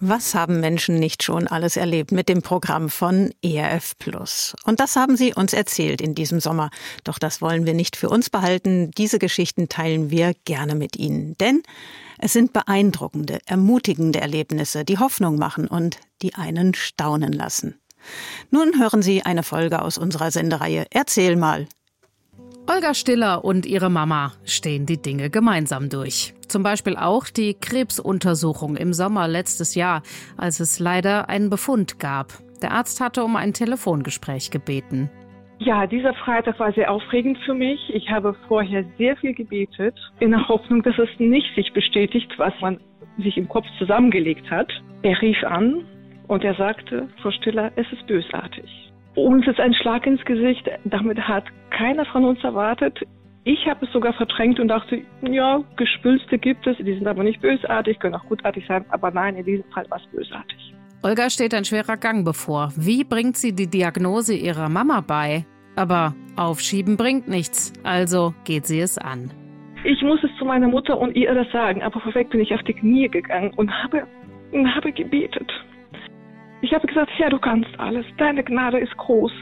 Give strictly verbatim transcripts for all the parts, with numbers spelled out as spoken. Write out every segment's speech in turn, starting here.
Was haben Menschen nicht schon alles erlebt mit dem Programm von E R F Plus? Und das haben sie uns erzählt in diesem Sommer. Doch das wollen wir nicht für uns behalten. Diese Geschichten teilen wir gerne mit Ihnen. Denn es sind beeindruckende, ermutigende Erlebnisse, die Hoffnung machen und die einen staunen lassen. Nun hören Sie eine Folge aus unserer Sendereihe Erzähl mal. Olga Stiller und ihre Mama stehen die Dinge gemeinsam durch. Zum Beispiel auch die Krebsuntersuchung im Sommer letztes Jahr, als es leider einen Befund gab. Der Arzt hatte um ein Telefongespräch gebeten. Ja, dieser Freitag war sehr aufregend für mich. Ich habe vorher sehr viel gebetet, in der Hoffnung, dass es nicht sich bestätigt, was man sich im Kopf zusammengelegt hat. Er rief an und er sagte, Frau Stiller, es ist bösartig. Uns ist ein Schlag ins Gesicht, damit hat keiner von uns erwartet. Ich habe es sogar verdrängt und dachte, ja, Gespülste gibt es, die sind aber nicht bösartig, können auch gutartig sein, aber nein, in diesem Fall war es bösartig. Olga steht ein schwerer Gang bevor. Wie bringt sie die Diagnose ihrer Mama bei? Aber aufschieben bringt nichts, also geht sie es an. Ich muss es zu meiner Mutter und ihr das sagen, aber vorweg bin ich auf die Knie gegangen und habe, und habe gebetet. Ich habe gesagt, Herr, du kannst alles, deine Gnade ist groß.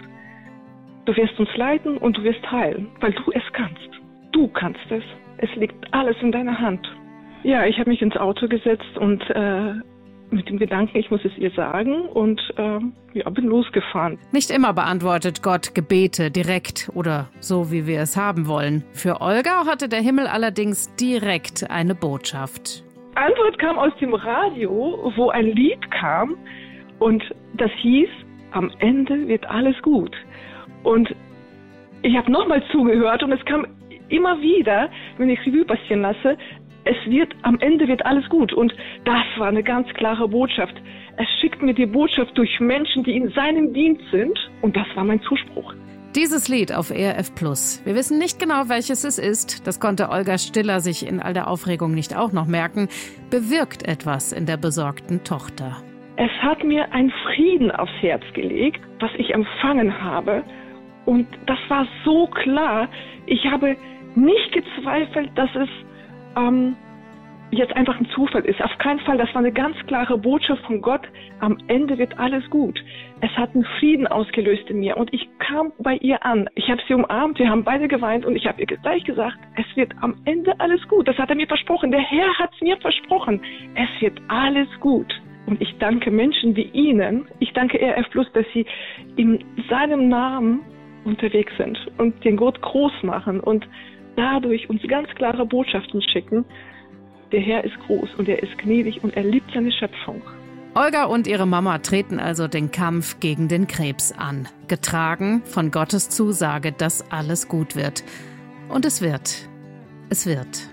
Du wirst uns leiten und du wirst heilen, weil du es kannst. Du kannst es. Es liegt alles in deiner Hand. Ja, ich habe mich ins Auto gesetzt und äh, mit dem Gedanken, ich muss es ihr sagen und äh, ja, bin losgefahren. Nicht immer beantwortet Gott Gebete direkt oder so, wie wir es haben wollen. Für Olga hatte der Himmel allerdings direkt eine Botschaft. Antwort kam aus dem Radio, wo ein Lied kam und das hieß, am Ende wird alles gut. Und ich habe nochmal zugehört und es kam immer wieder, wenn ich Revue passieren lasse, es wird, am Ende wird alles gut. Und das war eine ganz klare Botschaft. Es schickt mir die Botschaft durch Menschen, die in seinem Dienst sind. Und das war mein Zuspruch. Dieses Lied auf E R F Plus. Wir wissen nicht genau, welches es ist. Das konnte Olga Stiller sich in all der Aufregung nicht auch noch merken. Bewirkt etwas in der besorgten Tochter. Es hat mir einen Frieden aufs Herz gelegt, was ich empfangen habe. Und das war so klar. Ich habe nicht gezweifelt, dass es ähm, jetzt einfach ein Zufall ist. Auf keinen Fall. Das war eine ganz klare Botschaft von Gott. Am Ende wird alles gut. Es hat einen Frieden ausgelöst in mir. Und ich kam bei ihr an. Ich habe sie umarmt. Wir haben beide geweint. Und ich habe ihr gleich gesagt, es wird am Ende alles gut. Das hat er mir versprochen. Der Herr hat es mir versprochen. Es wird alles gut. Und ich danke Menschen wie Ihnen. Ich danke E R F Plus, dass Sie in seinem Namen unterwegs sind und den Gott groß machen und dadurch uns ganz klare Botschaften schicken. Der Herr ist groß und er ist gnädig und er liebt seine Schöpfung. Olga und ihre Mama treten also den Kampf gegen den Krebs an, getragen von Gottes Zusage, dass alles gut wird. Und es wird. Es wird.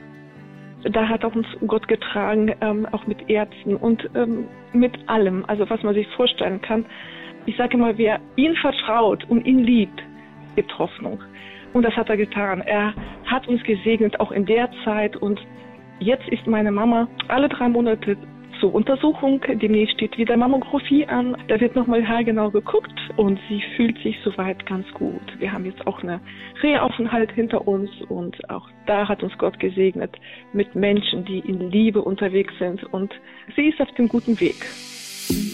Da hat auch uns Gott getragen, ähm, auch mit Ärzten und ähm, mit allem, also was man sich vorstellen kann. Ich sage immer, wer ihn vertraut und ihn liebt, gibt Hoffnung. Und das hat er getan. Er hat uns gesegnet, auch in der Zeit. Und jetzt ist meine Mama alle drei Monate zur Untersuchung. Demnächst steht wieder Mammographie an. Da wird nochmal haargenau geguckt und sie fühlt sich soweit ganz gut. Wir haben jetzt auch eine Rehaufenthalt hinter uns und auch da hat uns Gott gesegnet mit Menschen, die in Liebe unterwegs sind und sie ist auf dem guten Weg.